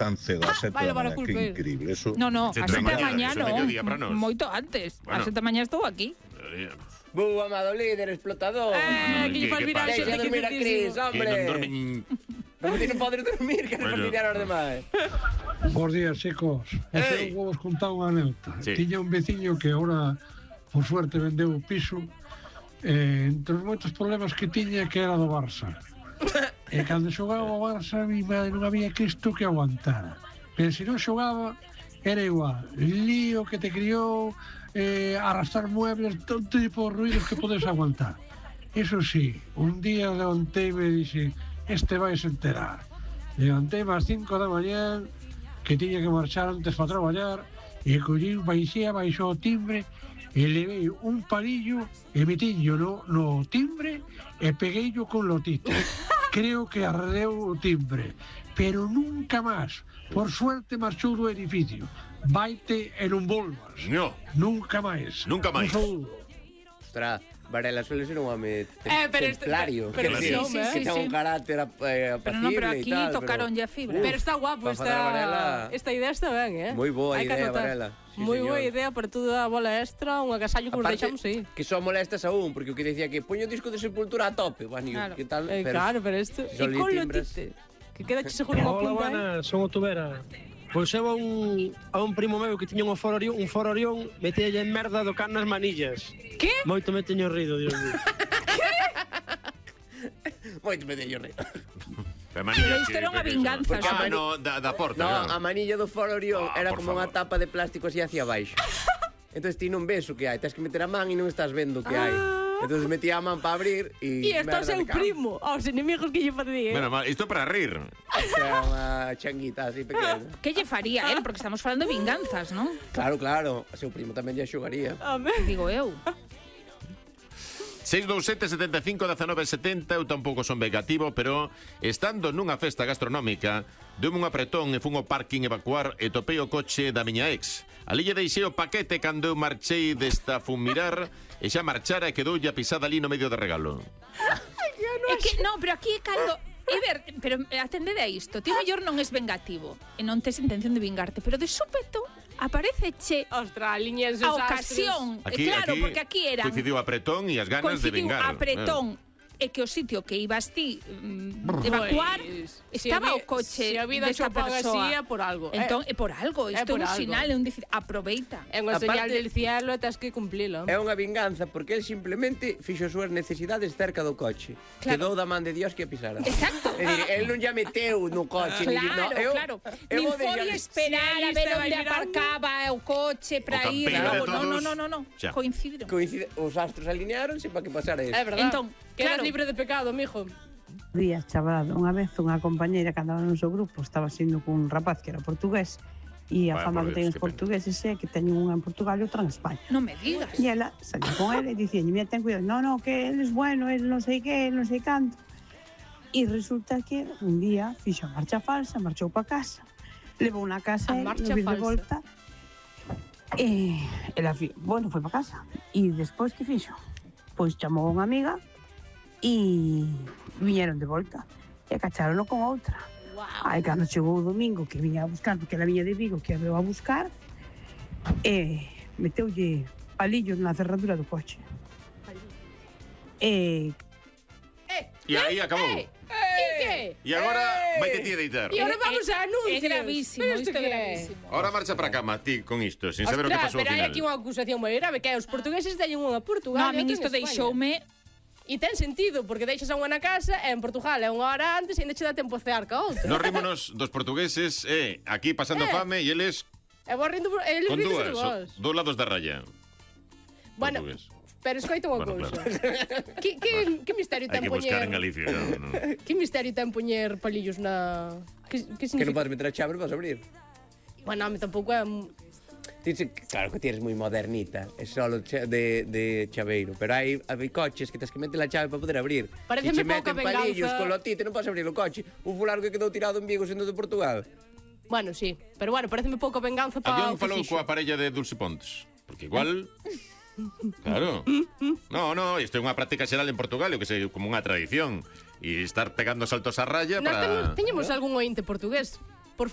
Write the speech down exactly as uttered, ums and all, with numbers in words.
tan cedo, a sete da mañá, que increíble. Eso... No, no, a sete da mañá non, moito antes. A sete da mañá estou aquí. Bu, amado líder, explotador. Eh, que lle faz mirar Deixa dormir a Cris, hombre. Non ti non podes dormir, que nos fastidiar aos demais. Bos días, chicos. Este vou vos contar unha anécdota. Tiña un veciño que agora, por suerte, vendeu o piso. Eh, entre os moitos problemas que tiña que era do Barça. E cando xogaba o Barça, mi madre non había Cristo que aguantara. Pero se non xogaba, era igual. Lío que te criou, eh, arrastrar muebles, todo tipo de ruidos que podes aguantar. Eso sí, un día levanteime e dixe, este vais enterar. Levanteime ás cinco da mañá, que tiña que marchar antes para traballar, e collí, baixía, baixou o timbre, e levei un palillo e metillo no, no timbre e pegueillo con lotito. Creo que arredeu o timbre, pero nunca máis. Por suerte marchou do edificio. Vaite e non volvas. No. Nunca máis. Nunca máis. Ostras, Varela suele ser un home eh, pero templario. Pero, pero que, sí, sí, sí, que sí, ten sí. un carácter eh, apacible. Pero no, pero aquí tal, tocaron pero... ya fibra. Pero está guapo, esta, esta idea está ben, eh? Moi boa idea, Varela. Sí, moi boa idea para toda a bola extra, un agasallo que nos deixamos aí. Que só molestas a un, porque o que decía que poño o disco de Sepultura a tope, bueno, claro. que tal? Eh, pero, claro, pero isto... E con lotite, que queda che seguro unha punta. Hola, buenas, son o Tubera. Pois eu a un, a un primo meu que tiña un foro Orión, un foro Orión, metelle en merda do can nas manillas. Que? Moito me teño rido, Dios mío. Moito me teño rido. Pero isto era unha vinganza. Ah, no, da, da porta. No, a manilla do foro Orión ah, era como unha tapa de plástico así hacia baixo. Entón ti non ves o que hai, tens que meter a man e non estás vendo o que hai. Entón metía a man para abrir e... E está o seu primo, aos enemigos que lle facía. Bueno, isto para rir. Era unha changuita así pequena. Que lle faría, eh? Porque estamos falando de vinganzas, non? Claro, claro, o seu primo tamén lle xogaría. Digo eu. seis dous sete, sete cinco, un nove sete zero. Eu tampouco son vengativo, pero estando nunha festa gastronómica, deume un apretón e fun ao parking evacuar e topei o coche da miña ex. Ali lle deixei o paquete cando eu marchei desta fumirar e xa marchara e quedoulle a pisada ali no medio de regalo. É que, non, pero aquí é cando... E ver, pero atendede a isto. Ti mellor non es vengativo e non tes intención de vingarte, pero de súpeto aparece che Ostras, liñes a ocasión. Aquí, claro, aquí porque aquí era coincidiu apretón e as ganas de vingar. Apretón. E que o sitio que ibas ti mm, evacuar pues, estaba si o coche si a vida desta persoa. Así, é por algo. Entón, é por algo. Isto é un algo. sinal, é un dicir, aproveita. É unha señal del cielo e tens que cumplilo. É unha vinganza porque el simplemente fixo as súas necesidades cerca do coche. Claro. Quedou da man de Dios que a pisara. Exacto. É dicir, el non ya meteu no coche. Claro, no, eu, claro. Eu Nin foi esperar a ver onde aparcaba o coche para ir. No, no, no, no, no. Coincidiron. Coincide, os astros alinearonse para que pasara eso. É verdade. Entón, quedas claro. libre de pecado, mijo. Días, chaval, unha vez unha compañeira que andaba no seu grupo estaba sendo cun rapaz que era portugués e a Vaya, fama por que ten Dios, os que portugueses é que teñen unha en Portugal e outra en España. Non me digas. E ela salió con ele e dicía, mira, ten cuidado, no, no, que él es bueno, él non sei que, él non sei canto. E resulta que un día fixo a marcha falsa, marchou para casa, levou unha casa A e marcha no vir de falsa. volta. E ela, fi, bueno, foi para casa. E despois que fixo? Pois chamou a unha amiga e viñeron de volta e cacharono con outra. Wow. Aí cando chegou o domingo que viña a buscar, porque ela viña de Vigo, que a veu a buscar, e meteulle palillos na cerradura do coche. E E aí acabou. E que? E agora vai te ti a deitar. E agora vamos a anuncios. É gravísimo, Pero isto é que gravísimo. Ahora marcha para a cama, ti, con isto, sin saber o que pasou ao pero hai final. aquí unha acusación moi grave, que é os portugueses teñen unha No, Portugal a min isto deixoume... E ten sentido, porque deixas a unha na casa e en Portugal é unha hora antes e ainda che dá tempo a cear ca outra. Nos rímonos dos portugueses, eh, aquí pasando Eh. fame e eles E vos rindo, eles con rindes dúas, de vos. o- dous lados da raya. Bueno, Portugués. pero escoita unha Bueno, cousa. claro. Que, que, que misterio Hai ten que buscar poñer... en Galicia. No, no. Que misterio ten poñer palillos na... Que, que Que non significa? podes meter a chave, vas abrir. Bueno, a mí tampouco é... Dice, claro que ti eres moi modernita, é solo cha- de, de chaveiro, pero hai, hai coches que tens que meter a chave para poder abrir. Paréceme Se che meten pouca venganza. palillos con lotite, non podes abrir o coche. Un fulano que quedou tirado en Vigo sendo de Portugal. Bueno, sí. Pero bueno, pareceme pouca venganza para Alguén o que falou fixo. coa parella de Dulce Pontes. Porque igual... Claro. No, no, isto é unha práctica xeral en Portugal, o que sei, como unha tradición. E estar pegando saltos a raya Nós para... temos, teñemos algún ointe portugués.